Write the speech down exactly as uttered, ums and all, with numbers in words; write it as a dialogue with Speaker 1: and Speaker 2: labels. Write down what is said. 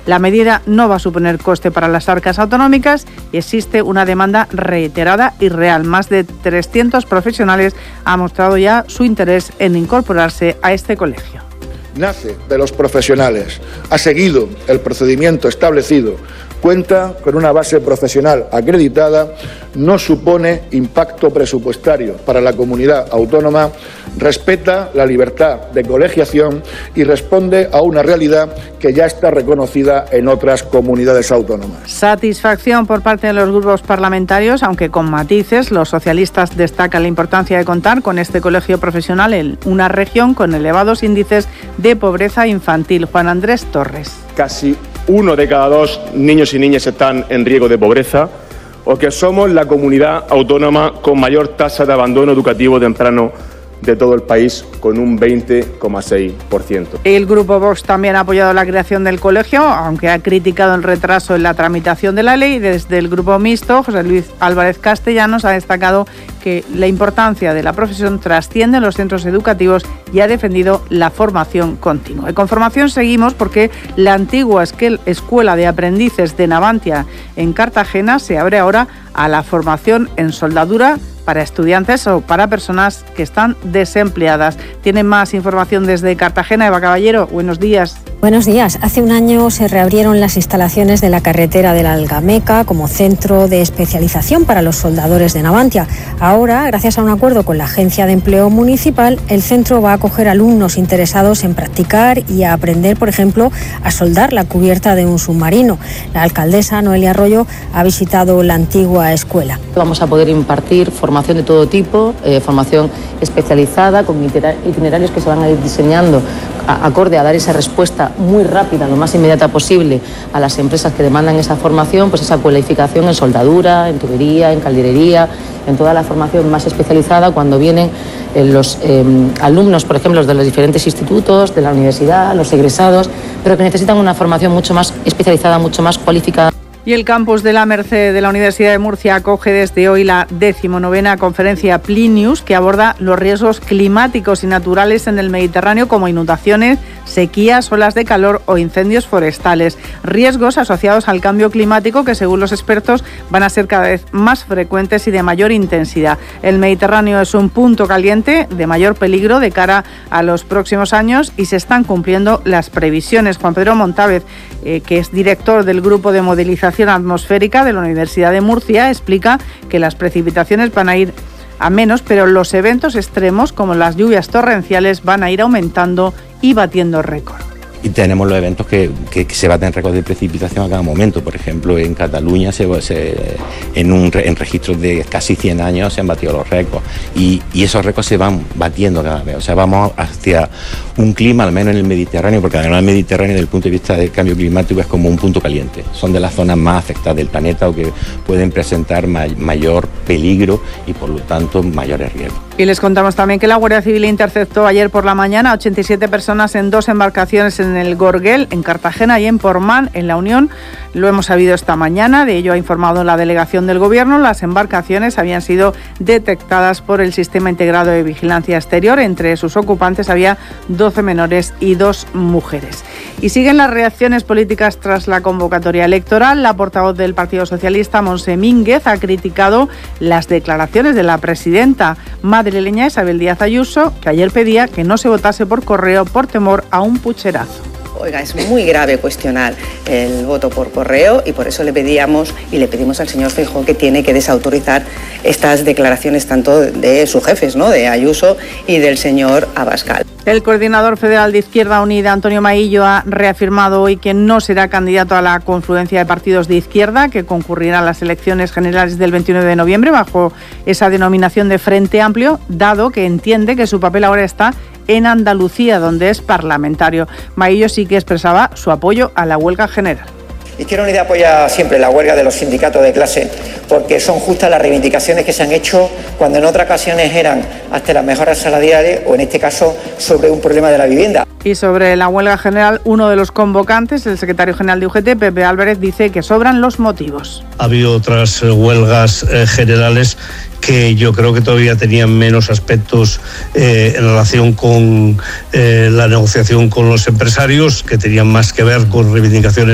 Speaker 1: La medida no va a suponer coste para las arcas autonómicas y existe una demanda reiterada y real. Más de trescientos profesionales han mostrado ya su interés en incorporarse a este colegio.
Speaker 2: Nace de los profesionales, ha seguido el procedimiento establecido, cuenta con una base profesional acreditada, no supone impacto presupuestario para la comunidad autónoma, respeta la libertad de colegiación y responde a una realidad que ya está reconocida en otras comunidades autónomas.
Speaker 1: Satisfacción por parte de los grupos parlamentarios, aunque con matices. Los socialistas destacan la importancia de contar con este colegio profesional en una región con elevados índices de pobreza infantil. Juan Andrés Torres.
Speaker 3: Casi uno de cada dos niños y niñas están en riesgo de pobreza, o que somos la comunidad autónoma con mayor tasa de abandono educativo temprano de todo el país, con un veinte coma seis por ciento.
Speaker 1: El Grupo Vox también ha apoyado la creación del colegio, aunque ha criticado el retraso en la tramitación de la ley. Desde el Grupo Mixto, José Luis Álvarez Castellanos ha destacado que la importancia de la profesión trasciende los centros educativos y ha defendido la formación continua. Y con formación seguimos porque la antigua Escuela de Aprendices de Navantia en Cartagena se abre ahora a la formación en soldadura para estudiantes o para personas que están desempleadas. Tienen más información desde Cartagena. Eva Caballero, buenos días.
Speaker 4: Buenos días. Hace un año se reabrieron las instalaciones de la carretera de la Algameca como centro de especialización para los soldadores de Navantia. Ahora, gracias a un acuerdo con la Agencia de Empleo Municipal, el centro va a acoger alumnos interesados en practicar y a aprender, por ejemplo, a soldar la cubierta de un submarino. La alcaldesa Noelia Arroyo ha visitado la antigua escuela.
Speaker 5: Vamos a poder impartir formación de todo tipo, eh, formación especializada con itinerarios que se van a ir diseñando a, acorde a dar esa respuesta muy rápida, lo más inmediata posible a las empresas que demandan esa formación, pues esa cualificación en soldadura, en tubería, en calderería, en toda la formación más especializada cuando vienen eh, los eh, alumnos, por ejemplo, de los diferentes institutos, de la universidad, los egresados, pero que necesitan una formación mucho más especializada, mucho más cualificada.
Speaker 1: Y el campus de la Merced de la Universidad de Murcia acoge desde hoy la decimonovena conferencia Plinius, que aborda los riesgos climáticos y naturales en el Mediterráneo, como inundaciones, sequías, olas de calor o incendios forestales. Riesgos asociados al cambio climático que, según los expertos, van a ser cada vez más frecuentes y de mayor intensidad. El Mediterráneo es un punto caliente de mayor peligro de cara a los próximos años y se están cumpliendo las previsiones. Juan Pedro Montávez, eh, que es director del Grupo de Modelización Atmosférica de la Universidad de Murcia, explica que las precipitaciones van a ir a menos, pero los eventos extremos como las lluvias torrenciales van a ir aumentando y batiendo récord.
Speaker 6: Y tenemos los eventos que, que, que se baten récords de precipitación a cada momento. Por ejemplo, en Cataluña se, se, en, un, en registros de casi cien años se han batido los récords y, y esos récords se van batiendo cada vez. O sea, vamos hacia un clima, al menos en el Mediterráneo, porque además el Mediterráneo desde el punto de vista del cambio climático es como un punto caliente. Son de las zonas más afectadas del planeta o que pueden presentar may, mayor peligro y por lo tanto mayores riesgos.
Speaker 1: Y les contamos también que la Guardia Civil interceptó ayer por la mañana a ochenta y siete personas en dos embarcaciones en el Gorguel, en Cartagena y en Portmán, en la Unión. Lo hemos sabido esta mañana, de ello ha informado la delegación del Gobierno. Las embarcaciones habían sido detectadas por el Sistema Integrado de Vigilancia Exterior. Entre sus ocupantes había doce menores y dos mujeres. Y siguen las reacciones políticas tras la convocatoria electoral. La portavoz del Partido Socialista, Montse Mínguez, ha criticado las declaraciones de la presidenta madrileña Isabel Díaz Ayuso, que ayer pedía que no se votase por correo por temor a un pucherazo.
Speaker 7: Oiga, es muy grave cuestionar el voto por correo y por eso le pedíamos y le pedimos al señor Feijóo que tiene que desautorizar estas declaraciones tanto de sus jefes, ¿no?, de Ayuso y del señor Abascal.
Speaker 1: El coordinador federal de Izquierda Unida, Antonio Maillo, ha reafirmado hoy que no será candidato a la confluencia de partidos de izquierda que concurrirá a las elecciones generales del veintiuno de noviembre bajo esa denominación de Frente Amplio, dado que entiende que su papel ahora está en Andalucía, donde es parlamentario. Maillo sí que expresaba su apoyo a la huelga general.
Speaker 8: Izquierda Unida apoya siempre la huelga de los sindicatos de clase porque son justas las reivindicaciones que se han hecho cuando en otras ocasiones eran hasta las mejoras salariales o en este caso sobre un problema de la vivienda.
Speaker 1: Y sobre la huelga general, uno de los convocantes, el secretario general de U G T, Pepe Álvarez, dice que sobran los motivos.
Speaker 9: Ha habido otras huelgas eh, generales que yo creo que todavía tenían menos aspectos eh, en relación con eh, la negociación con los empresarios, que tenían más que ver con reivindicaciones